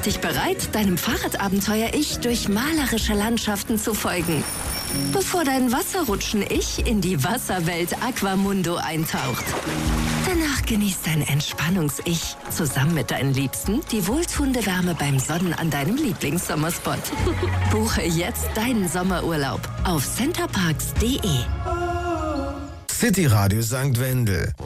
dich bereit, deinem Fahrradabenteuer-Ich durch malerische Landschaften zu folgen. Bevor dein Wasserrutschen-Ich in die Wasserwelt Aquamundo eintaucht. Danach genießt dein Entspannungs-Ich zusammen mit deinen Liebsten die wohltuende Wärme beim Sonnen an deinem Lieblingssommerspot. Buche jetzt deinen Sommerurlaub auf centerparks.de. City Radio St. Wendel.